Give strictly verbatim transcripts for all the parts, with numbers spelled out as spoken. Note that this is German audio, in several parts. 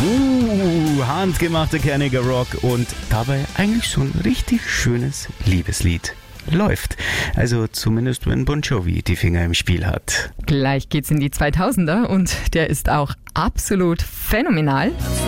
Uh, handgemachter kerniger Rock und dabei eigentlich so ein richtig schönes Liebeslied. Läuft. Also zumindest, wenn Bon Jovi die Finger im Spiel hat. Gleich geht's in die zweitausender und der ist auch absolut phänomenal.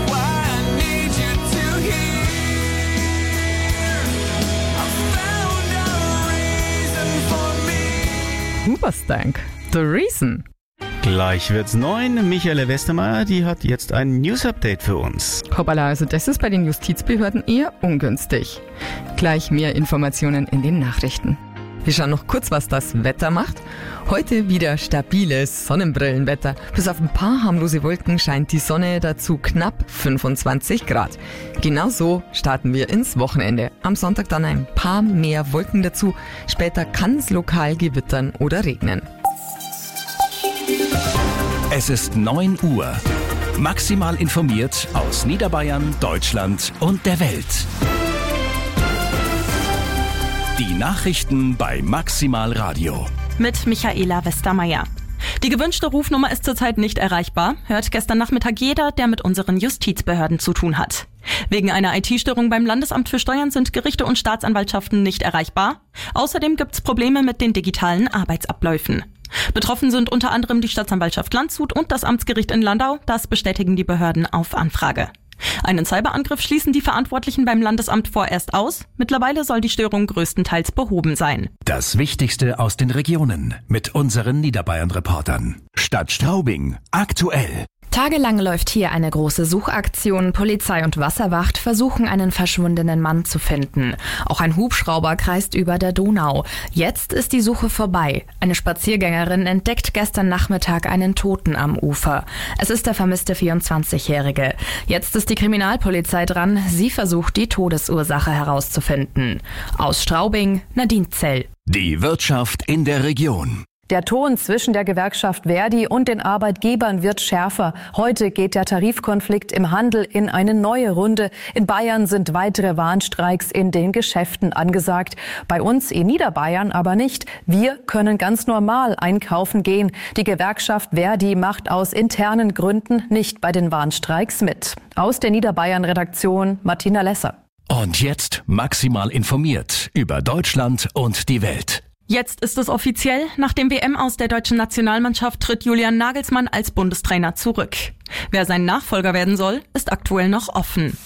Huberstank, The Reason. Gleich wird's neun. Michaela Westermeier, die hat jetzt ein News-Update für uns. Hoppala, also das ist bei den Justizbehörden eher ungünstig. Gleich mehr Informationen in den Nachrichten. Wir schauen noch kurz, was das Wetter macht. Heute wieder stabiles Sonnenbrillenwetter. Bis auf ein paar harmlose Wolken scheint die Sonne, dazu knapp fünfundzwanzig Grad. Genau so starten wir ins Wochenende. Am Sonntag dann ein paar mehr Wolken dazu. Später kann es lokal gewittern oder regnen. Es ist neun Uhr. Maximal informiert aus Niederbayern, Deutschland und der Welt. Die Nachrichten bei Maximal Radio. Mit Michaela Westermeier. Die gewünschte Rufnummer ist zurzeit nicht erreichbar, hört gestern Nachmittag jeder, der mit unseren Justizbehörden zu tun hat. Wegen einer I T-Störung beim Landesamt für Steuern sind Gerichte und Staatsanwaltschaften nicht erreichbar. Außerdem gibt es Probleme mit den digitalen Arbeitsabläufen. Betroffen sind unter anderem die Staatsanwaltschaft Landshut und das Amtsgericht in Landau. Das bestätigen die Behörden auf Anfrage. Einen Cyberangriff schließen die Verantwortlichen beim Landesamt vorerst aus. Mittlerweile soll die Störung größtenteils behoben sein. Das Wichtigste aus den Regionen mit unseren Niederbayern-Reportern. Stadt Straubing aktuell. Tagelang läuft hier eine große Suchaktion. Polizei und Wasserwacht versuchen, einen verschwundenen Mann zu finden. Auch ein Hubschrauber kreist über der Donau. Jetzt ist die Suche vorbei. Eine Spaziergängerin entdeckt gestern Nachmittag einen Toten am Ufer. Es ist der vermisste vierundzwanzigjährige. Jetzt ist die Kriminalpolizei dran. Sie versucht, die Todesursache herauszufinden. Aus Straubing, Nadine Zell. Die Wirtschaft in der Region. Der Ton zwischen der Gewerkschaft Verdi und den Arbeitgebern wird schärfer. Heute geht der Tarifkonflikt im Handel in eine neue Runde. In Bayern sind weitere Warnstreiks in den Geschäften angesagt. Bei uns in Niederbayern aber nicht. Wir können ganz normal einkaufen gehen. Die Gewerkschaft Verdi macht aus internen Gründen nicht bei den Warnstreiks mit. Aus der Niederbayern-Redaktion Martina Lesser. Und jetzt maximal informiert über Deutschland und die Welt. Jetzt ist es offiziell, nach dem W M aus der deutschen Nationalmannschaft tritt Julian Nagelsmann als Bundestrainer zurück. Wer sein Nachfolger werden soll, ist aktuell noch offen.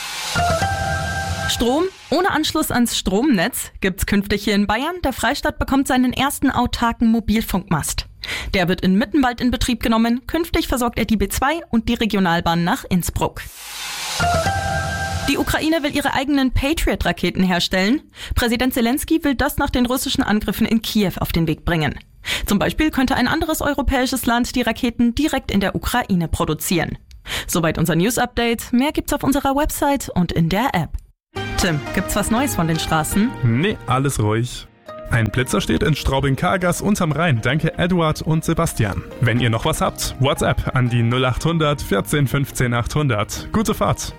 Strom ohne Anschluss ans Stromnetz gibt's künftig hier in Bayern. Der Freistaat bekommt seinen ersten autarken Mobilfunkmast. Der wird in Mittenwald in Betrieb genommen. Künftig versorgt er die B zwei und die Regionalbahn nach Innsbruck. Die Ukraine will ihre eigenen Patriot-Raketen herstellen. Präsident Zelensky will das nach den russischen Angriffen in Kiew auf den Weg bringen. Zum Beispiel könnte ein anderes europäisches Land die Raketen direkt in der Ukraine produzieren. Soweit unser News-Update. Mehr gibt's auf unserer Website und in der App. Tim, gibt's was Neues von den Straßen? Nee, alles ruhig. Ein Blitzer steht in Straubing-Kargas unterm Rhein. Danke Eduard und Sebastian. Wenn ihr noch was habt, WhatsApp an die null achthundert vierzehn fünfzehn achthundert. Gute Fahrt.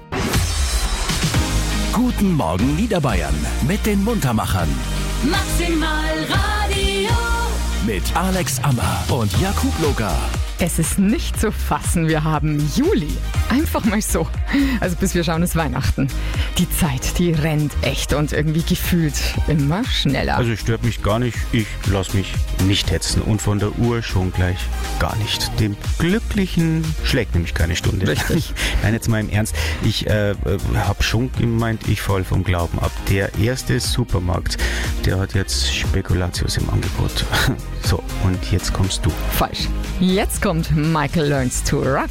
Guten Morgen Niederbayern mit den Muntermachern. Maximal Radio. Mit Alex Ammer und Jakub Loga. Es ist nicht zu fassen, wir haben Juli. Einfach mal so. Also bis wir schauen, ist Weihnachten. Die Zeit, die rennt echt und irgendwie gefühlt immer schneller. Also stört mich gar nicht, ich lasse mich nicht hetzen und von der Uhr schon gleich gar nicht. Dem Glücklichen schlägt nämlich keine Stunde. Richtig. Nein, jetzt mal im Ernst, ich äh, habe schon gemeint, ich fall vom Glauben ab. Der erste Supermarkt, der hat jetzt Spekulatius im Angebot. So, und jetzt kommst du. Falsch. Jetzt kommt Michael Learns to Rock.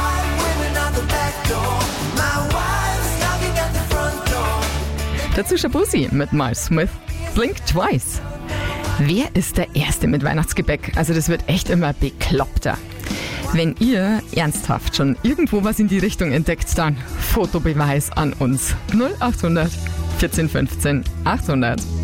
Dazu Shabuzi mit Miles Smith. Blink Twice. Wer ist der Erste mit Weihnachtsgebäck? Also das wird echt immer bekloppter. Wenn ihr ernsthaft schon irgendwo was in die Richtung entdeckt, dann Fotobeweis an uns. null achthundert vierzehn fünfzehn achthundert.